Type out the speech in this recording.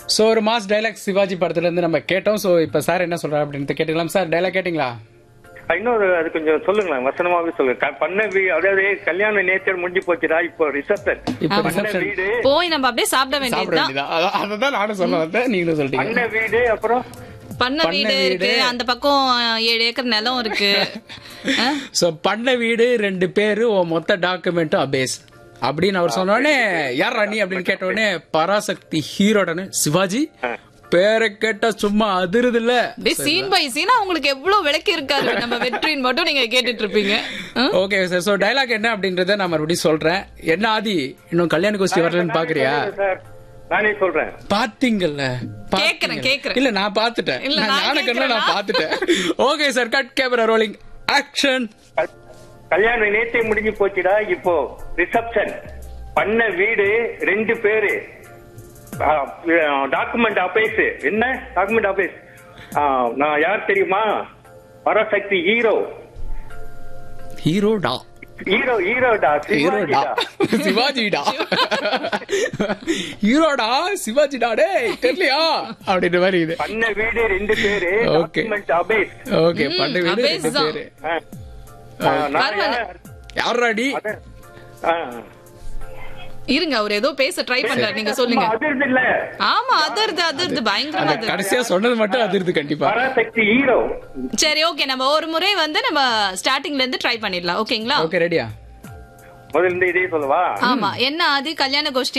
So ஒரு mass dialogue Sivaji படத்துல இருந்து நம்ம கேட்டோம். சோ இப்ப சார் என்ன சொல்றாரு அப்படின்னு கேட்டுக்கலாம். சார் டைலாக் கேட்டீங்களா? இன்னொரு அது கொஞ்சம் சொல்லுங்களேன், வசனமாவே சொல்லுங்க. பண்ண அதாவது கல்யாணம் நேச்சர் முடிஞ்சு போச்சுடா, இப்போ ரிசப்ஷன். பண்ண வீடு போய் நம்ம அப்படியே சாப்பிட வேண்டியதுதான். அதான் நானும் சொல்ல வந்தேன், நீங்களும் சொல்லிட்டீங்க. பண்ண வீடு, அப்புறம் பண்ண வீடு இருக்கு, அந்த பக்கம் 7 ஏக்கர் நிலம் இருக்கு. சோ பண்ண வீடு 2 பேரு மொத்த டாக்குமெண்ட்டும் அபேஸ் அப்படின்னு அவர் சொன்னோடனே யார் ராணி அப்படின்னு கேட்டோடனே பராசக்தி ஹீரோடனு சிவாஜி பேரை கேட்டா சும்மா அதிருது இல்ல. சீன் பை சீனா உங்களுக்கு எவ்வளவு விளக்கி இருக்காரு, நம்ம வெற்றியின் மட்டும் நீங்க கேட்டுட்டு இருப்பீங்க. Okay sir. சோ டைலாக் என்ன அப்படின்றத நான் மறுபடியும் சொல்றேன். என்ன ஆதி இன்னும் கல்யாண கோஷ்டி வரலன்னு பாக்குறியா? நானே சொல்றேன். பாத்தீங்கல்ல? கேக்குறேன். இல்ல நான் பாத்துட்டேன், நான் பாத்துட்டேன். Okay sir, cut camera rolling action. கல்யாணம் நேற்றே முடிஞ்சு போச்சுடா, இப்போ ரிசப்ஷன். பண்ண வீடு 2 பேரு, டாக்குமெண்ட் அபேஸ். என்ன டாக்குமெண்ட் அபேஸ்? நான் யார் தெரியுமா? பராசக்தி ஹீரோ. ஹீரோடா சிவாஜிடா. ஹீரோடா சிவாஜிடா டேய் தெரியலையா அப்படின்ற மாதிரி இது. பண்ண வீடு 2 பேரு, டாக்குமெண்ட் அபேஸ். ஓகே, பண்ண வீடு 2 பேரு. யாராடி? இருங்க, அவர் ஏதோ பேச ட்ரை பண்றாரு, நீங்க சொல்லுங்க. அதிர்து இல்ல? ஆமா, அதிர்து பயங்கரமா. கடைசியா சொன்னது மட்டும் அதிர்து கண்டிப்பா. பராசக்தி ஹீரோ. சரி, ஓகே, நம்ம ஒரு முறை நம்ம ஸ்டார்டிங்ல இருந்து ட்ரை பண்ணிடலாம். ஓகேங்களா? ஓகே, ரெடியா? முதல்ல இதே சொல்லவா? ஆமா. என்ன ஆதி, கல்யாண கோஷ்டி